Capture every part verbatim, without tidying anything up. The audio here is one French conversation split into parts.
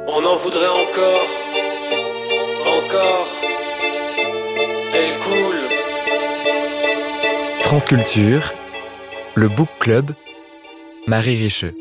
On en voudrait encore, encore, elle coule. France Culture, le Book Club, Marie Richeux.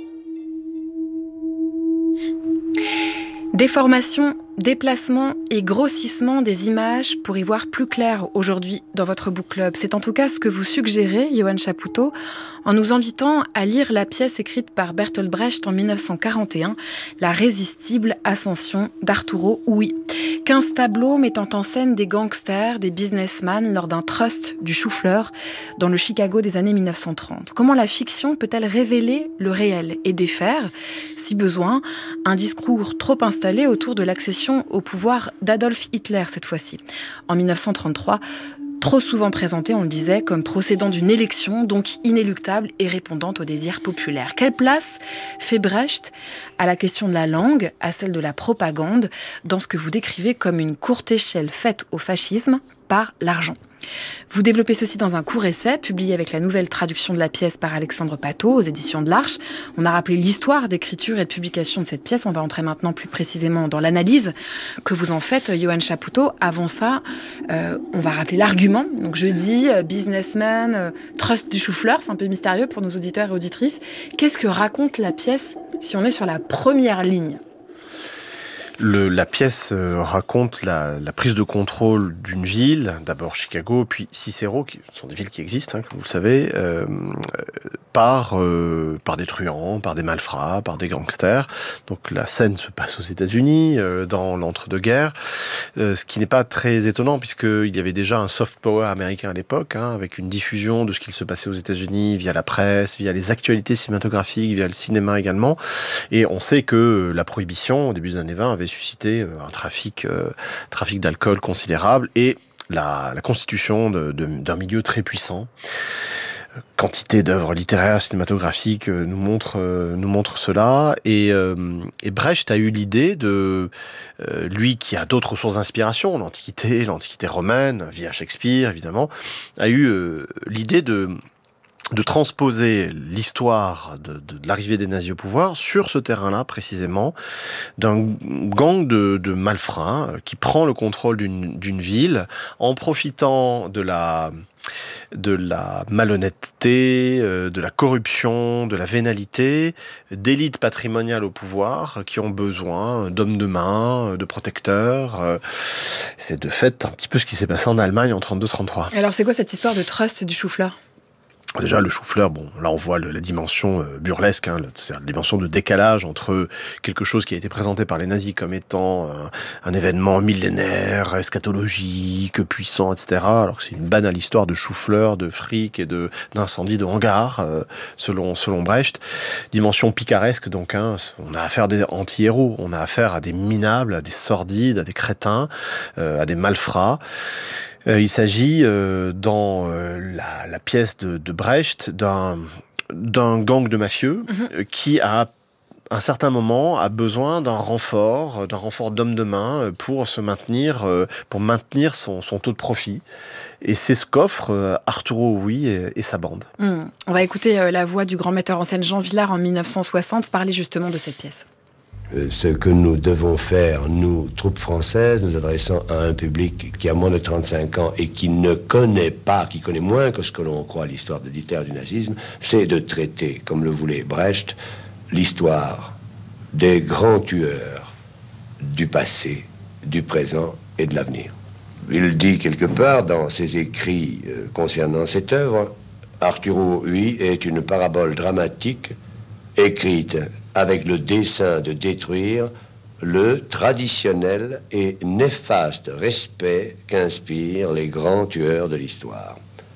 Déformation, déplacement et grossissement des images pour y voir plus clair aujourd'hui dans votre book club. C'est en tout cas ce que vous suggérez, Johann Chapoutot, en nous invitant à lire la pièce écrite par Bertolt Brecht en dix-neuf cent quarante et un, La résistible ascension d'Arturo Ui. quinze tableaux mettant en scène des gangsters, des businessmen lors d'un trust du chou-fleur dans le Chicago des années dix-neuf cent trente. Comment la fiction peut-elle révéler le réel et défaire, si besoin, un discours trop installé autour de l'accession au pouvoir d'Adolf Hitler cette fois-ci. En dix-neuf cent trente-trois, trop souvent présenté, on le disait, comme procédant d'une élection, donc inéluctable et répondant au désir populaire. Quelle place fait Brecht à la question de la langue, à celle de la propagande, dans ce que vous décrivez comme une courte échelle faite au fascisme par l'argent ? Vous développez ceci dans un court essai, publié avec la nouvelle traduction de la pièce par Alexandre Patot aux éditions de l'Arche. On a rappelé l'histoire d'écriture et de publication de cette pièce. On va entrer maintenant plus précisément dans l'analyse que vous en faites, Johann Chapoutot. Avant ça, euh, on va rappeler l'argument. Donc je dis euh, businessman, euh, trust du chou-fleur, c'est un peu mystérieux pour nos auditeurs et auditrices. Qu'est-ce que raconte la pièce si on est sur la première ligne ? Le, la pièce euh, raconte la, la prise de contrôle d'une ville, d'abord Chicago, puis Cicero, qui sont des villes qui existent, hein, comme vous le savez, euh, par, euh, par des truands, par des malfrats, par des gangsters. Donc la scène se passe aux États-Unis, euh, dans l'entre-deux-guerres, euh, ce qui n'est pas très étonnant, puisqu'il y avait déjà un soft power américain à l'époque, hein, avec une diffusion de ce qu'il se passait aux États-Unis via la presse, via les actualités cinématographiques, via le cinéma également. Et on sait que la prohibition, au début des années vingt, avait suscité un trafic, euh, trafic d'alcool considérable et la, la constitution de, de, d'un milieu très puissant. Quantité d'œuvres littéraires, cinématographiques euh, nous montre euh, nous montre cela. Et, euh, et Brecht a eu l'idée de euh, lui qui a d'autres sources d'inspiration, l'Antiquité, l'Antiquité romaine, via Shakespeare évidemment, a eu euh, l'idée de de transposer l'histoire de, de, de l'arrivée des nazis au pouvoir sur ce terrain-là, précisément, d'un gang de, de malfrats qui prend le contrôle d'une, d'une ville en profitant de la, de la malhonnêteté, de la corruption, de la vénalité, d'élites patrimoniales au pouvoir qui ont besoin d'hommes de main, de protecteurs. C'est de fait un petit peu ce qui s'est passé en Allemagne en trente-deux trente-trois. Alors c'est quoi cette histoire de trust du chou-fleur ? Déjà, le chou-fleur, bon, là on voit le, la dimension euh, burlesque, hein, c'est la dimension de décalage entre quelque chose qui a été présenté par les nazis comme étant un, un événement millénaire, eschatologique, puissant, et cetera, alors que c'est une banale histoire de chou-fleur, de fric et de, d'incendie de hangar, euh, selon, selon Brecht. Dimension picaresque, donc, hein, on a affaire à des anti-héros, on a affaire à des minables, à des sordides, à des crétins, euh, à des malfrats. Euh, il s'agit, euh, dans euh, la, la pièce de, de Brecht, d'un, d'un gang de mafieux mmh. euh, qui, à un certain moment, a besoin d'un renfort, d'un renfort d'hommes de main pour se maintenir, euh, pour maintenir son, son taux de profit. Et c'est ce qu'offre euh, Arturo Ui et, et sa bande. Mmh. On va écouter euh, la voix du grand metteur en scène Jean Vilar en dix-neuf cent soixante parler justement de cette pièce. Ce que nous devons faire, nous, troupes françaises, nous adressant à un public qui a moins de trente-cinq ans et qui ne connaît pas, qui connaît moins que ce que l'on croit l'histoire de Hitler du nazisme, c'est de traiter, comme le voulait Brecht, l'histoire des grands tueurs du passé, du présent et de l'avenir. Il dit quelque part dans ses écrits euh, concernant cette œuvre, Arturo Ui est une parabole dramatique écrite avec le dessein de détruire le traditionnel et néfaste respect qu'inspirent les grands tueurs de l'histoire.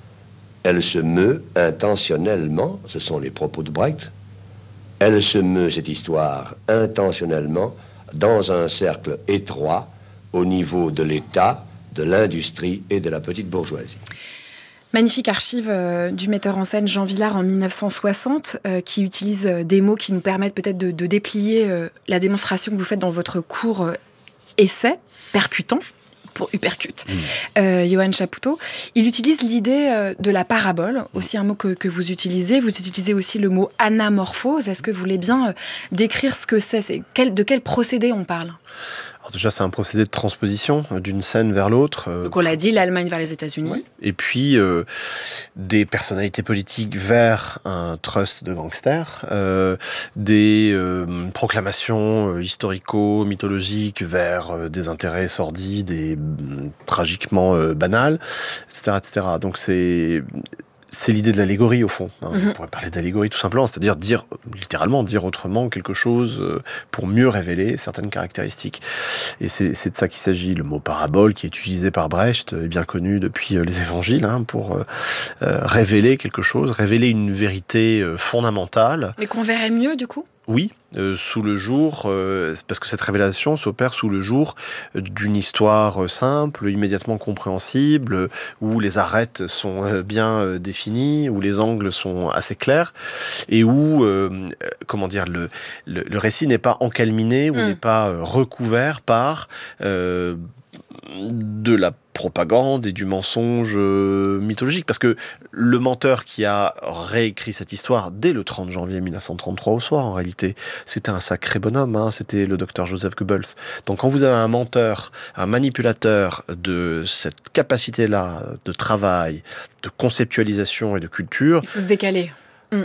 Elle se meut intentionnellement, ce sont les propos de Brecht, elle se meut, cette histoire, intentionnellement, dans un cercle étroit, au niveau de l'État, de l'industrie et de la petite bourgeoisie. Magnifique archive euh, du metteur en scène Jean Vilar en dix-neuf cent soixante, euh, qui utilise euh, des mots qui nous permettent peut-être de, de déplier euh, la démonstration que vous faites dans votre court euh, essai, percutant, pour Uppercut. Mmh. Euh, Johann Chapoutot, il utilise l'idée euh, de la parabole, aussi un mot que, que vous utilisez. Vous utilisez aussi le mot anamorphose. Est-ce que vous voulez bien euh, décrire ce que c'est, c'est quel, de quel procédé on parle? Alors déjà, c'est un procédé de transposition euh, d'une scène vers l'autre. Euh, Donc on l'a dit, l'Allemagne vers les États-Unis. Ouais. Et puis, euh, des personnalités politiques vers un trust de gangsters, euh, des euh, proclamations euh, historico-mythologiques vers euh, des intérêts sordides et euh, tragiquement euh, banals, et cetera, et cetera. Donc c'est... C'est l'idée de l'allégorie, au fond. Hein. Mm-hmm. On pourrait parler d'allégorie tout simplement, c'est-à-dire dire, littéralement, dire autrement quelque chose pour mieux révéler certaines caractéristiques. Et c'est, c'est de ça qu'il s'agit. Le mot parabole, qui est utilisé par Brecht, est bien connu depuis les évangiles, hein, pour euh, révéler quelque chose, révéler une vérité fondamentale. Mais qu'on verrait mieux, du coup ? Oui, euh, sous le jour, euh, parce que cette révélation s'opère sous le jour d'une histoire simple, immédiatement compréhensible, où les arêtes sont bien euh, définies, où les angles sont assez clairs, et où, euh, comment dire, le, le, le récit n'est pas encalminé, ou mmh. n'est pas euh, recouvert par euh, de la propagande et du mensonge euh, mythologique. Parce que le menteur qui a réécrit cette histoire dès le trente janvier mille neuf cent trente-trois au soir, en réalité, c'était un sacré bonhomme, hein, c'était le docteur Joseph Goebbels. Donc quand vous avez un menteur, un manipulateur de cette capacité-là de travail, de conceptualisation et de culture... Il faut se décaler. Mm.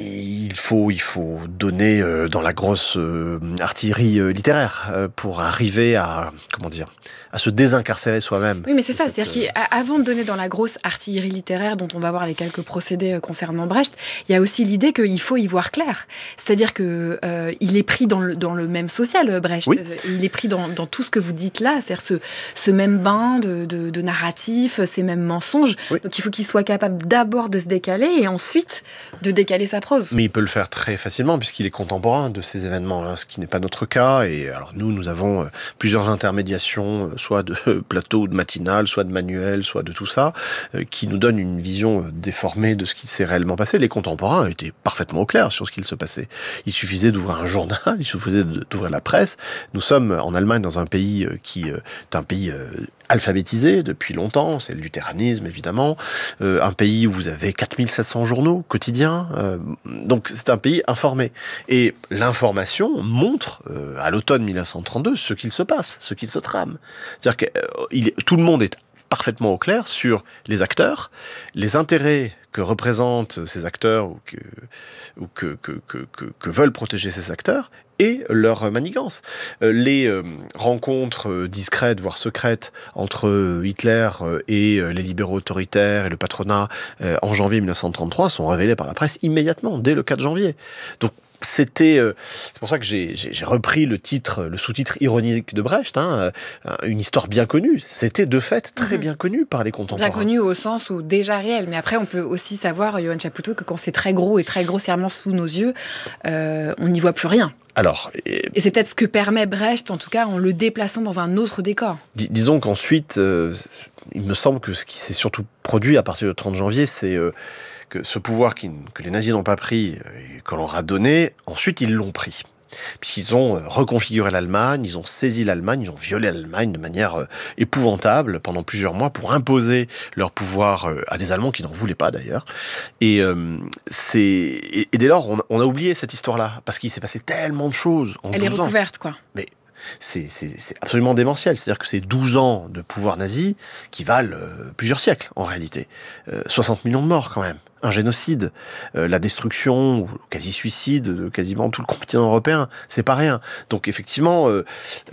Il faut, il faut donner euh, dans la grosse euh, artillerie euh, littéraire euh, pour arriver à, comment dire, à se désincarcérer soi-même. Oui, mais c'est ça, cette, c'est-à-dire qu'avant de donner dans la grosse artillerie littéraire, dont on va voir les quelques procédés concernant Brecht, il y a aussi l'idée qu'il faut y voir clair. C'est-à-dire que euh, il est pris dans le, dans le même social, Brecht. Oui. Il est pris dans, dans tout ce que vous dites là, c'est-à-dire ce, ce même bain de, de, de narratif, ces mêmes mensonges. Oui. Donc il faut qu'il soit capable d'abord de se décaler et ensuite de décaler sa prose. Mais il peut le faire très facilement puisqu'il est contemporain de ces événements, hein, ce qui n'est pas notre cas. Et alors nous, nous avons euh, plusieurs intermédiations, euh, soit de euh, plateau ou de matinale, soit de manuel, soit de tout ça, euh, qui nous donnent une vision euh, déformée de ce qui s'est réellement passé. Les contemporains étaient parfaitement au clair sur ce qu'il se passait. Il suffisait d'ouvrir un journal, il suffisait d'ouvrir la presse. Nous sommes en Allemagne dans un pays euh, qui euh, est un pays euh, alphabétisé depuis longtemps, c'est le luthéranisme évidemment, euh, un pays où vous avez quatre mille sept cents journaux quotidiens, euh, donc c'est un pays informé. Et l'information montre euh, à l'automne mille neuf cent trente-deux ce qu'il se passe, ce qu'il se trame. C'est-à-dire que euh, il, tout le monde est parfaitement au clair sur les acteurs, les intérêts que représentent ces acteurs ou que, ou que, que, que, que, que veulent protéger ces acteurs, et leur manigance. Euh, les euh, rencontres euh, discrètes, voire secrètes, entre euh, Hitler euh, et euh, les libéraux autoritaires et le patronat euh, en janvier mille neuf cent trente-trois sont révélées par la presse immédiatement, dès le quatre janvier. Donc, c'était, euh, c'est pour ça que j'ai, j'ai, j'ai repris le titre, le sous-titre ironique de Brecht, hein, euh, une histoire bien connue. C'était de fait très mmh. bien connu par les contemporains. Bien connu au sens où déjà réel, mais après on peut aussi savoir, Johann Chapoutot, que quand c'est très gros et très grossièrement sous nos yeux, euh, on n'y voit plus rien. Alors, et, et c'est peut-être ce que permet Brecht, en tout cas, en le déplaçant dans un autre décor. Dis, disons qu'ensuite, euh, il me semble que ce qui s'est surtout produit à partir du trente janvier, c'est euh, que ce pouvoir qui, que les nazis n'ont pas pris et qu'on leur a donné, ensuite ils l'ont pris. Puisqu'ils ont reconfiguré l'Allemagne, ils ont saisi l'Allemagne, ils ont violé l'Allemagne de manière euh, épouvantable pendant plusieurs mois pour imposer leur pouvoir euh, à des Allemands qui n'en voulaient pas d'ailleurs. Et, euh, c'est, et, et dès lors, on, on a oublié cette histoire-là, parce qu'il s'est passé tellement de choses en Elle douze est recouverte, ans. quoi. Mais c'est, c'est, c'est absolument démentiel. C'est-à-dire que c'est douze ans de pouvoir nazi qui valent euh, plusieurs siècles, en réalité. Euh, soixante millions de morts, quand même. Un génocide, euh, la destruction, ou quasi-suicide de quasiment tout le continent européen, c'est pas rien. Donc effectivement, euh,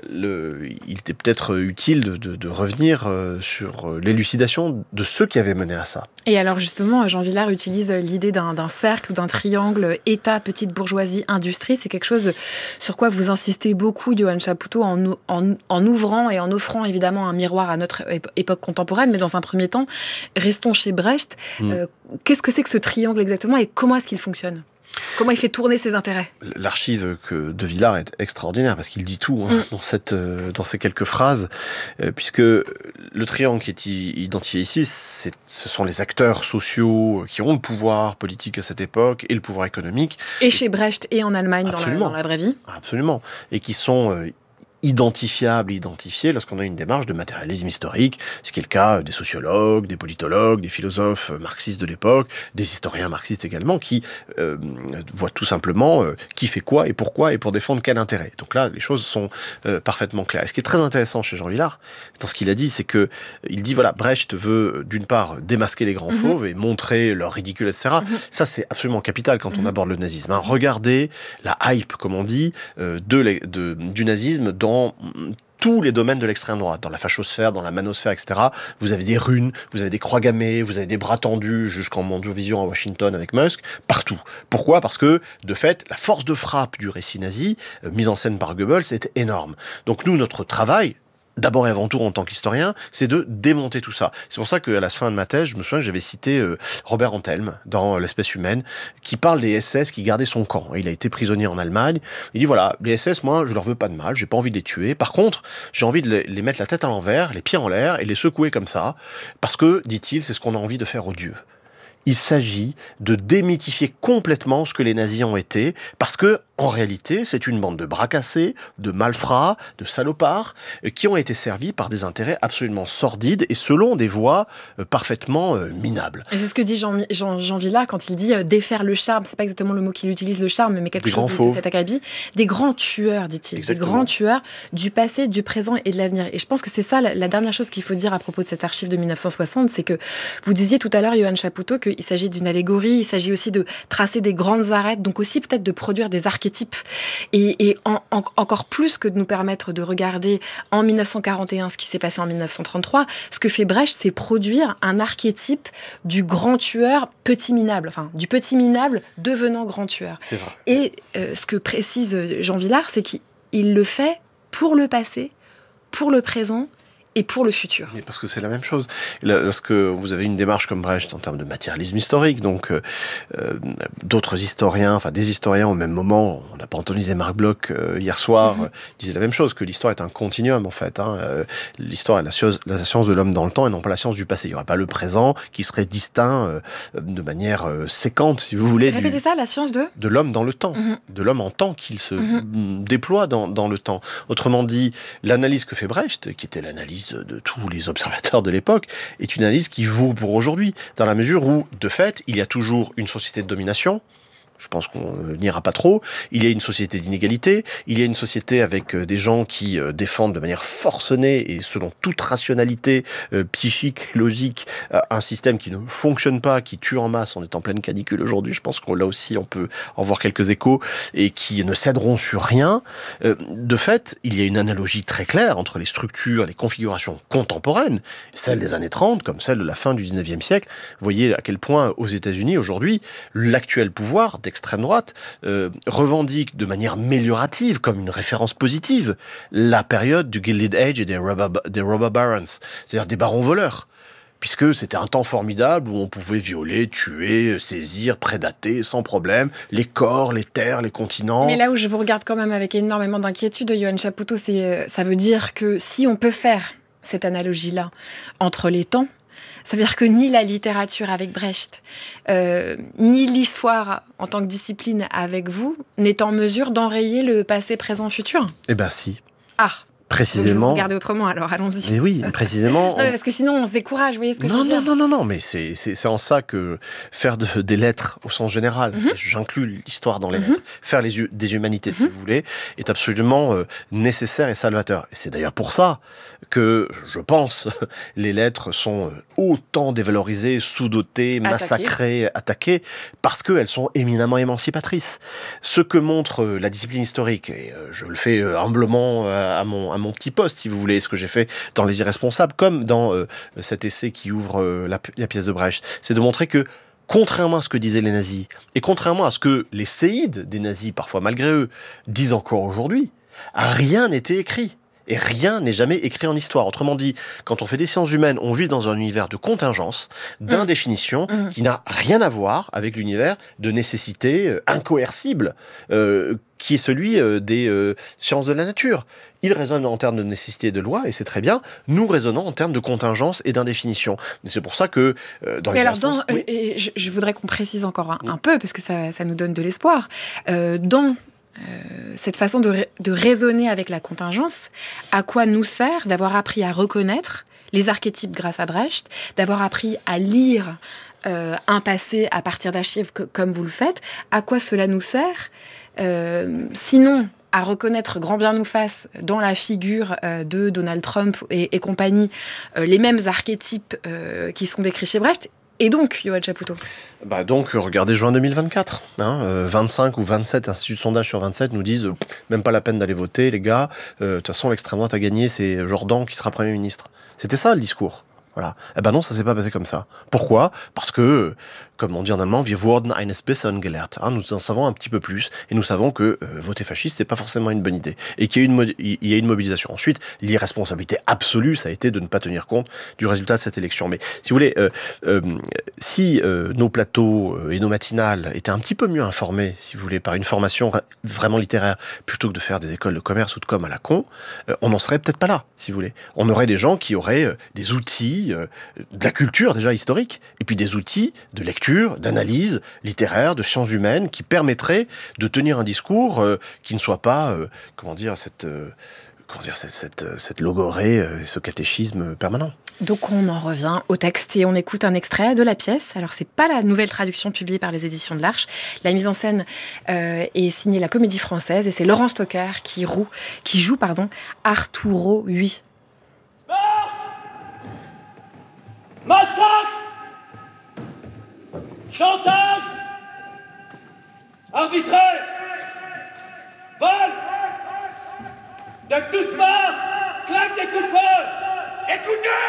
le, il était peut-être utile de, de, de revenir euh, sur l'élucidation de ceux qui avaient mené à ça. Et alors justement, Jean Vilar utilise l'idée d'un, d'un cercle ou d'un triangle État, petite bourgeoisie, industrie. C'est quelque chose sur quoi vous insistez beaucoup, Johann Chapoutot, en, en, en ouvrant et en offrant évidemment un miroir à notre époque contemporaine. Mais dans un premier temps, restons chez Brecht. Mmh. Euh, qu'est-ce que c'est que ce triangle exactement et comment est-ce qu'il fonctionne ? Comment il fait tourner ses intérêts ? L'archive que de Vilar est extraordinaire parce qu'il dit tout hein, mmh. dans, cette, dans ces quelques phrases, euh, puisque le triangle qui est identifié ici, c'est, ce sont les acteurs sociaux qui ont le pouvoir politique à cette époque et le pouvoir économique. Et chez Brecht et en Allemagne dans la, dans la vraie vie. Absolument. Et qui sont... Euh, identifiables, identifiés lorsqu'on a une démarche de matérialisme historique, ce qui est le cas des sociologues, des politologues, des philosophes marxistes de l'époque, des historiens marxistes également, qui euh, voient tout simplement euh, qui fait quoi et pourquoi et pour défendre quel intérêt. Donc là, les choses sont euh, parfaitement claires. Et ce qui est très intéressant chez Jean Vilar, dans ce qu'il a dit, c'est que il dit, voilà, Brecht veut d'une part démasquer les grands mmh. fauves et montrer leur ridicule, et cetera. Mmh. Ça, c'est absolument capital quand mmh. on aborde le nazisme. Hein. Regardez la hype, comme on dit, euh, de, de, du nazisme dans tous les domaines de l'extrême droite, dans la fachosphère, dans la manosphère, et cetera. Vous avez des runes, vous avez des croix gammées, vous avez des bras tendus jusqu'en Mandovision à Washington avec Musk, partout. Pourquoi ? Parce que, de fait, la force de frappe du récit nazi, euh, mise en scène par Goebbels, est énorme. Donc nous, notre travail, d'abord et avant tout en tant qu'historien, c'est de démonter tout ça. C'est pour ça qu'à la fin de ma thèse, je me souviens que j'avais cité euh, Robert Antelme dans L'espèce humaine, qui parle des S S qui gardaient son camp. Il a été prisonnier en Allemagne. Il dit, voilà, les S S, moi, je leur veux pas de mal, j'ai pas envie de les tuer. Par contre, j'ai envie de les, les mettre la tête à l'envers, les pieds en l'air, et les secouer comme ça, parce que, dit-il, c'est ce qu'on a envie de faire aux dieux. Il s'agit de démythifier complètement ce que les nazis ont été, parce que, en réalité, c'est une bande de bras cassés, de malfrats, de salopards, qui ont été servis par des intérêts absolument sordides et selon des voies parfaitement euh, minables. Et c'est ce que dit Jean, Jean, Jean Vilar quand il dit euh, défaire le charme. C'est pas exactement le mot qu'il utilise, le charme, mais quelque des chose de, de cet acabit. Des grands tueurs, dit-il. Exactement. Des grands tueurs du passé, du présent et de l'avenir. Et je pense que c'est ça la, la dernière chose qu'il faut dire à propos de cette archive de dix-neuf cent soixante, c'est que vous disiez tout à l'heure, Yohann Chapoutot, qu'il s'agit d'une allégorie, il s'agit aussi de tracer des grandes arêtes, donc aussi peut-être de produire des archétypes. Et, et en, en, encore plus que de nous permettre de regarder en dix-neuf cent quarante et un ce qui s'est passé en dix-neuf cent trente-trois, ce que fait Brecht, c'est produire un archétype du grand tueur petit minable, enfin du petit minable devenant grand tueur. C'est vrai. Et euh, ce que précise Jean Vilar, c'est qu'il le fait pour le passé, pour le présent et pour le futur. Oui, parce que c'est la même chose. Lorsque vous avez une démarche comme Brecht en termes de matérialisme historique, donc euh, euh, d'autres historiens, enfin des historiens au même moment, on n'a pas entendu Marc Bloch euh, hier soir, mm-hmm. euh, disaient la même chose, que l'histoire est un continuum en fait. Hein. Euh, l'histoire est la science, la science de l'homme dans le temps et non pas la science du passé. Il n'y aurait pas le présent qui serait distinct euh, de manière euh, séquente, si vous voulez. Répétez du, ça, la science de De l'homme dans le temps, mm-hmm. de l'homme en tant qu'il se mm-hmm. déploie dans, dans le temps. Autrement dit, l'analyse que fait Brecht, qui était l'analyse de tous les observateurs de l'époque, est une analyse qui vaut pour aujourd'hui, dans la mesure où, de fait, il y a toujours une société de domination. Je pense qu'on n'ira pas trop. Il y a une société d'inégalité. Il y a une société avec des gens qui défendent de manière forcenée et selon toute rationalité euh, psychique et logique euh, un système qui ne fonctionne pas, qui tue en masse. On est en pleine canicule aujourd'hui. Je pense qu'on là aussi on peut en voir quelques échos et qui ne céderont sur rien. Euh, de fait, il y a une analogie très claire entre les structures, les configurations contemporaines, celles des années trente comme celles de la fin du dix-neuvième siècle. Vous voyez à quel point aux États-Unis aujourd'hui, l'actuel pouvoir d'extrême droite euh, revendique de manière améliorative, comme une référence positive, la période du Gilded Age et des robber, des robber barons, c'est-à-dire des barons voleurs. Puisque c'était un temps formidable où on pouvait violer, tuer, saisir, prédater sans problème les corps, les terres, les continents. Mais là où je vous regarde quand même avec énormément d'inquiétude, Yohann Chapoutot, c'est, ça veut dire que si on peut faire cette analogie-là entre les temps, ça veut dire que ni la littérature avec Brecht, euh, ni l'histoire en tant que discipline avec vous n'est en mesure d'enrayer le passé, présent, futur. Eh ben si. Ah. Précisément. Donc je vais vous regarder autrement, alors allons-y. Mais oui, précisément. non, parce que sinon on se décourage, vous voyez ce que non, je veux non, dire. Non, non, non, mais c'est, c'est, c'est en ça que faire de, des lettres au sens général, mm-hmm. j'inclus l'histoire dans les mm-hmm. lettres, faire les, des humanités, mm-hmm. si vous voulez, est absolument euh, nécessaire et salvateur. Et c'est d'ailleurs pour ça que, je pense, les lettres sont autant dévalorisées, sous-dotées, massacrées, attaquées, parce qu'elles sont éminemment émancipatrices. Ce que montre la discipline historique, et euh, je le fais euh, humblement euh, à mon à mon petit poste, si vous voulez, ce que j'ai fait dans Les Irresponsables, comme dans euh, cet essai qui ouvre euh, la, la pièce de Brecht, c'est de montrer que, contrairement à ce que disaient les nazis, et contrairement à ce que les séides des nazis, parfois malgré eux, disent encore aujourd'hui, rien n'était écrit. Et rien n'est jamais écrit en histoire. Autrement dit, quand on fait des sciences humaines, on vit dans un univers de contingence, d'indéfinition, mmh. qui n'a rien à voir avec l'univers de nécessité euh, incoercible, euh, qui est celui euh, des euh, sciences de la nature. Il raisonne en termes de nécessité et de loi, et c'est très bien. Nous raisonnons en termes de contingence et d'indéfinition. Et c'est pour ça que euh, dans Mais les alors, dans, oui. et je, je voudrais qu'on précise encore un, un peu, parce que ça, ça nous donne de l'espoir. Euh, dans euh, cette façon de, de raisonner avec la contingence, à quoi nous sert d'avoir appris à reconnaître les archétypes grâce à Brecht, d'avoir appris à lire euh, un passé à partir d'archives que, comme vous le faites, à quoi cela nous sert euh, sinon à reconnaître grand bien nous fasse dans la figure euh, de Donald Trump et, et compagnie euh, les mêmes archétypes euh, qui sont décrits chez Brecht. Et donc, Yoann Chapoutot bah donc, regardez juin deux mille vingt-quatre. Hein, euh, vingt-cinq ou vingt-sept instituts de sondage sur vingt-sept nous disent euh, même pas la peine d'aller voter, les gars. De euh, toute façon, l'extrême droite a gagné, c'est Jordan qui sera Premier ministre. C'était ça le discours. Voilà. Eh ben non, ça s'est pas passé comme ça. Pourquoi ? Parce que, comme on dit en allemand, wir wurden eines Besseren gelehrt. Hein, nous en savons un petit peu plus et nous savons que euh, voter fasciste, c'est pas forcément une bonne idée et qu'il y a une, mo- il y a une mobilisation. Ensuite, l'irresponsabilité absolue, ça a été de ne pas tenir compte du résultat de cette élection. Mais si vous voulez, euh, euh, si euh, nos plateaux euh, et nos matinales étaient un petit peu mieux informés, si vous voulez, par une formation vraiment littéraire, plutôt que de faire des écoles de commerce ou de com à la con, euh, on n'en serait peut-être pas là, si vous voulez. On aurait des gens qui auraient euh, des outils de la culture déjà historique, et puis des outils de lecture, d'analyse littéraire, de sciences humaines, qui permettraient de tenir un discours euh, qui ne soit pas, euh, comment dire, cette, euh, comment dire, cette, cette, cette logorée, euh, ce catéchisme permanent. Donc on en revient au texte et on écoute un extrait de la pièce. Alors c'est pas la nouvelle traduction publiée par les éditions de l'Arche. La mise en scène euh, est signée la Comédie Française et c'est Laurent Stocker qui, roue, qui joue pardon, Arturo huit. Massacre, chantage, arbitraire, vol, de toutes parts, claque des coups de feu. Écoutez!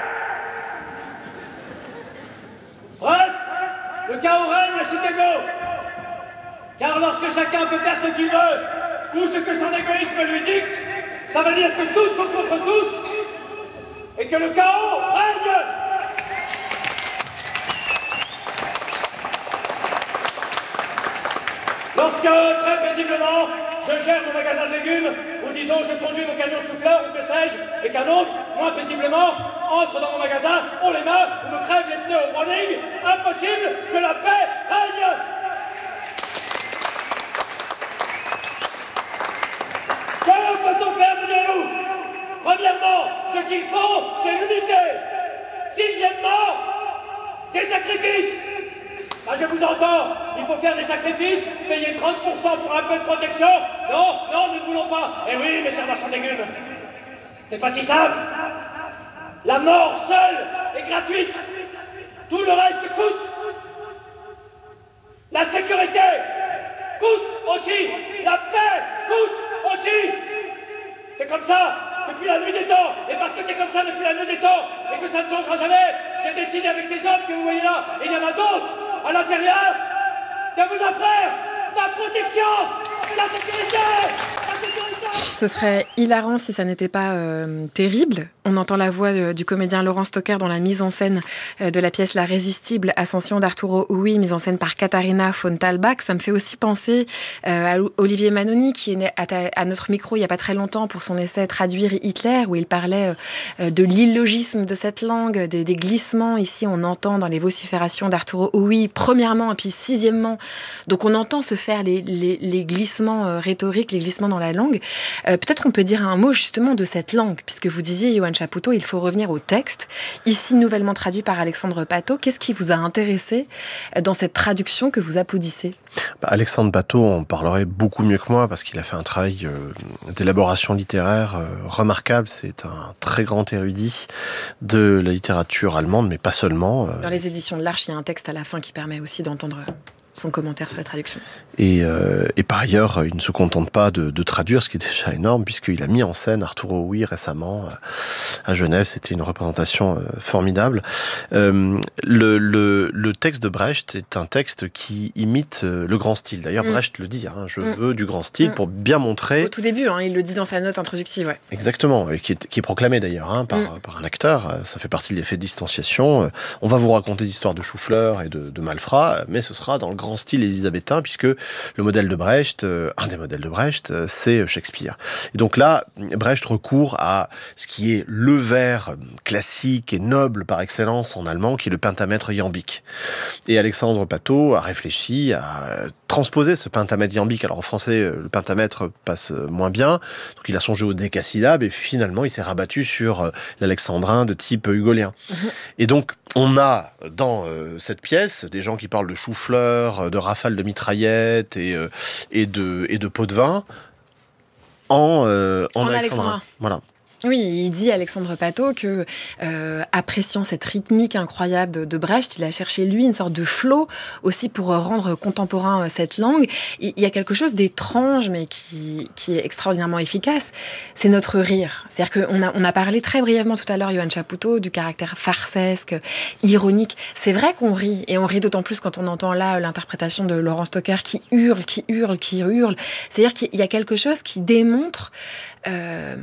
Bref, le chaos règne à Chicago. Car lorsque chacun peut faire ce qu'il veut, ou ce que son égoïsme lui dicte, ça veut dire que tous sont contre tous, et que le chaos règne. Lorsque, très paisiblement, je gère mon magasin de légumes, ou disons je conduis mon camion de chou-fleur, ou que sais-je, et qu'un autre, moins paisiblement, entre dans mon magasin, on les mains, ou me crève les pneus au browning, impossible que la paix règne. Que peut-on faire, me direz-vous ? Premièrement, ce qu'il faut, c'est l'unité. Sixièmement, des sacrifices. Ah, je vous entends, il faut faire des sacrifices, payer trente pour cent pour un peu de protection. Non, non, nous ne voulons pas. Eh oui, mes chers marchands de légumes, c'est pas si simple. La mort seule est gratuite. Tout le reste coûte. La sécurité coûte aussi. La paix coûte aussi. C'est comme ça depuis la nuit des temps. Et parce que c'est comme ça depuis la nuit des temps et que ça ne changera jamais, j'ai décidé avec ces hommes que vous voyez là, et il y en a d'autres, à l'intérieur, de vous offrir la protection et la sécurité. La sécurité. Ce serait hilarant si ça n'était pas euh, terrible. On entend la voix de, du comédien Laurent Stocker dans la mise en scène euh, de la pièce La Résistible Ascension d'Arturo Ui, mise en scène par Katharina von Thalbach. Ça me fait aussi penser euh, à Olivier Manoni, qui est né à, ta, à notre micro il n'y a pas très longtemps pour son essai Traduire Hitler, où il parlait euh, de l'illogisme de cette langue, des, des glissements. Ici, on entend dans les vociférations d'Arturo Ui, premièrement, et puis sixièmement. Donc, on entend se faire les, les, les glissements euh, rhétoriques, les glissements dans la langue. Euh, peut-être on peut dire un mot justement de cette langue, puisque vous disiez, Yoann Chapoutot, il faut revenir au texte, ici nouvellement traduit par Alexandre Patot. Qu'est-ce qui vous a intéressé dans cette traduction que vous applaudissez ? bah, Alexandre Patot en parlerait beaucoup mieux que moi, parce qu'il a fait un travail euh, d'élaboration littéraire euh, remarquable. C'est un très grand érudit de la littérature allemande, mais pas seulement. Euh... Dans les éditions de l'Arche, il y a un texte à la fin qui permet aussi d'entendre son commentaire sur la traduction. Et, euh, et par ailleurs, il ne se contente pas de, de traduire, ce qui est déjà énorme, puisqu'il a mis en scène Arturo Ui récemment à Genève. C'était une représentation euh, formidable. Euh, le, le, le texte de Brecht est un texte qui imite euh, le grand style. D'ailleurs, mm. Brecht le dit, hein, je mm. veux du grand style mm. pour bien montrer... Au tout début, hein, il le dit dans sa note introductive. Ouais. Exactement, et qui est, qui est proclamé d'ailleurs hein, par, mm. par un acteur. Ça fait partie de l'effet de distanciation. On va vous raconter des histoires de chou-fleur et de, de malfrats, mais ce sera dans le grand style élisabétain, puisque le modèle de Brecht, euh, un des modèles de Brecht, euh, c'est Shakespeare. Et donc là, Brecht recourt à ce qui est le vers classique et noble par excellence en allemand, qui est le pentamètre iambique. Et Alexandre Patot a réfléchi à transposer ce pentamètre iambique. Alors en français, le pentamètre passe moins bien, donc il a songé au décasyllabe, et finalement il s'est rabattu sur l'alexandrin de type hugolien. Mmh. Et donc on a dans euh, cette pièce des gens qui parlent de chou-fleur, de rafales de mitraillettes et, euh, et, de, et de pots de vin en, euh, en, en alexandrin. alexandrin. Voilà. Oui, il dit Alexandre Patot que, euh, appréciant cette rythmique incroyable de, de Brecht, il a cherché lui une sorte de flow aussi pour rendre contemporain cette langue. Il y a quelque chose d'étrange, mais qui, qui est extraordinairement efficace. C'est notre rire. C'est-à-dire qu'on a, on a parlé très brièvement tout à l'heure, Yoann Chapoutot, du caractère farcesque, ironique. C'est vrai qu'on rit, et on rit d'autant plus quand on entend là l'interprétation de Laurent Stocker qui hurle, qui hurle, qui hurle. C'est-à-dire qu'il y a quelque chose qui démontre... Euh,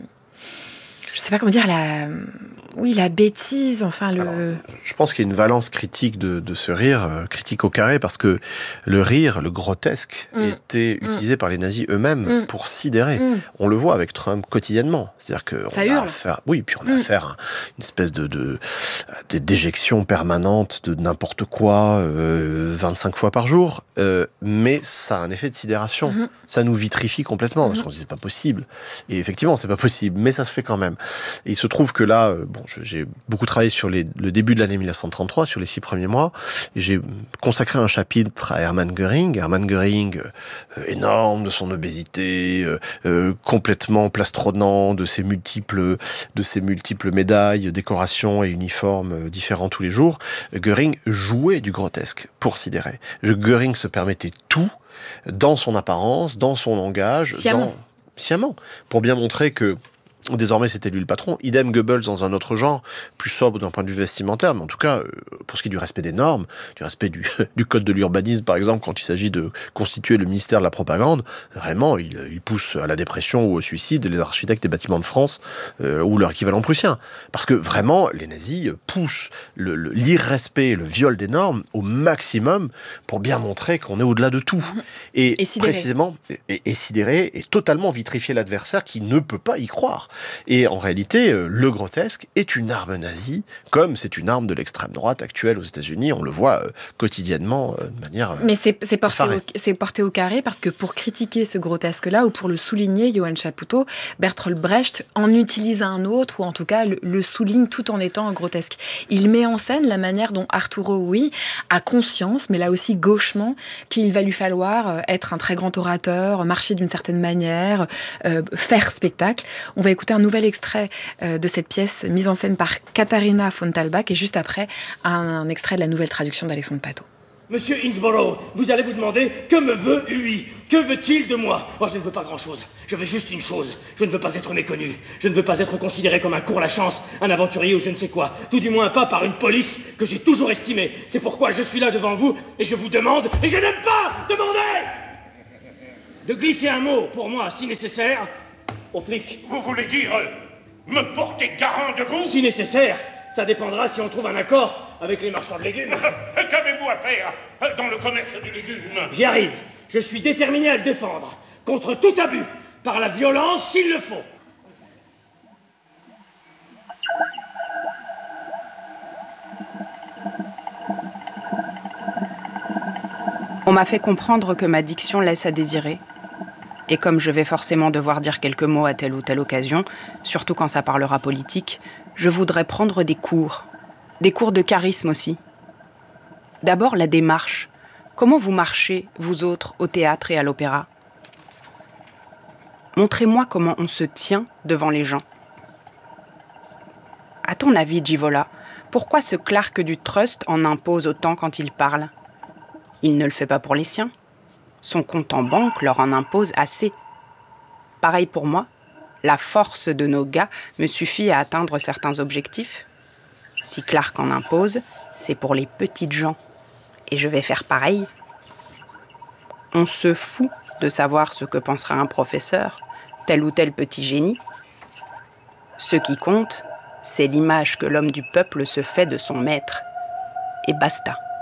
je sais pas comment dire, la, oui, la bêtise, enfin le... Alors, je pense qu'il y a une valence critique de, de ce rire, euh, critique au carré, parce que le rire, le grotesque, mmh. était mmh. utilisé par les nazis eux-mêmes mmh. pour sidérer. Mmh. On le voit avec Trump quotidiennement. C'est-à-dire qu'on Ça a hurle. affaire, oui, puis on a mmh. affaire à une espèce de, de, de déjection permanente de n'importe quoi, euh, vingt-cinq fois par jour, euh, mais ça a un effet de sidération. Mmh. Ça nous vitrifie complètement, mmh. parce qu'on dit c'est pas possible. Et effectivement, c'est pas possible, mais ça se fait quand même. Et il se trouve que là, euh, bon, j'ai beaucoup travaillé sur les, le début de l'année mille neuf cent trente-trois, sur les six premiers mois, et j'ai consacré un chapitre à Hermann Göring. Hermann Göring, euh, énorme de son obésité, euh, euh, complètement plastronant de ses multiples, de ses multiples médailles, décorations et uniformes euh, différents tous les jours. Göring jouait du grotesque pour sidérer. Göring se permettait tout dans son apparence, dans son langage, sciemment, dans, sciemment pour bien montrer que désormais, c'était lui le patron. Idem Goebbels dans un autre genre, plus sobre d'un point de vue vestimentaire, mais en tout cas, pour ce qui est du respect des normes, du respect du, du code de l'urbanisme, par exemple, quand il s'agit de constituer le ministère de la propagande, vraiment, il, il pousse à la dépression ou au suicide les architectes des bâtiments de France euh, ou leur équivalent prussien. Parce que vraiment, les nazis poussent le, le, l'irrespect, le viol des normes au maximum pour bien montrer qu'on est au-delà de tout. Et, et précisément, et, et sidérer et totalement vitrifier l'adversaire qui ne peut pas y croire. Et en réalité, le grotesque est une arme nazie, comme c'est une arme de l'extrême droite actuelle aux États-Unis. On le voit euh, quotidiennement euh, de manière. Euh, Mais c'est, c'est, porté au, c'est porté au carré parce que pour critiquer ce grotesque-là, ou pour le souligner, Yoann Chapoutot, Bertolt Brecht en utilise un autre, ou en tout cas le, le souligne tout en étant grotesque. Il met en scène la manière dont Arturo, oui, a conscience, mais là aussi gauchement, qu'il va lui falloir être un très grand orateur, marcher d'une certaine manière, euh, faire spectacle. On va écouter un nouvel extrait euh, de cette pièce mise en scène par Katharina von Talbach, et juste après, un, un extrait de la nouvelle traduction d'Alexandre Patot. Monsieur Innsborough, vous allez vous demander « Que me veut lui ? Que veut-il de moi ?» Oh, je ne veux pas grand-chose. Je veux juste une chose. Je ne veux pas être méconnu. Je ne veux pas être considéré comme un court-la-chance, un aventurier ou je ne sais quoi. Tout du moins pas par une police que j'ai toujours estimée. C'est pourquoi je suis là devant vous et je vous demande, et je n'aime pas demander, de glisser un mot pour moi, si nécessaire, aux flics. Vous voulez dire euh, me porter garant de vous ? Si nécessaire, ça dépendra si on trouve un accord avec les marchands de légumes. Qu'avez-vous à faire dans le commerce du légume ? J'y arrive. Je suis déterminé à le défendre, contre tout abus, par la violence s'il le faut. On m'a fait comprendre que ma diction laisse à désirer. Et comme je vais forcément devoir dire quelques mots à telle ou telle occasion, surtout quand ça parlera politique, je voudrais prendre des cours. Des cours de charisme aussi. D'abord, la démarche. Comment vous marchez, vous autres, au théâtre et à l'opéra ? Montrez-moi comment on se tient devant les gens. À ton avis, Givola, pourquoi ce Clark du Trust en impose autant quand il parle ? Il ne le fait pas pour les siens. Son compte en banque leur en impose assez. Pareil pour moi, la force de nos gars me suffit à atteindre certains objectifs. Si Clark en impose, c'est pour les petites gens. Et je vais faire pareil. On se fout de savoir ce que pensera un professeur, tel ou tel petit génie. Ce qui compte, c'est l'image que l'homme du peuple se fait de son maître. Et basta.